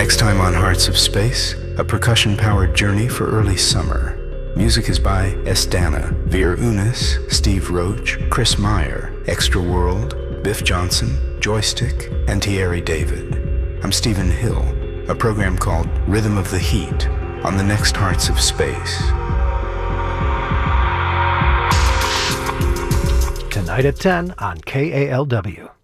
Next time on Hearts of Space, a percussion-powered journey for early summer. Music is by Estana, Veer Unis, Steve Roach, Chris Meyer, Extra World, Biff Johnson, Joystick, and Thierry David. I'm Stephen Hill, a program called Rhythm of the Heat on the next Hearts of Space. Tonight at 10 on KALW.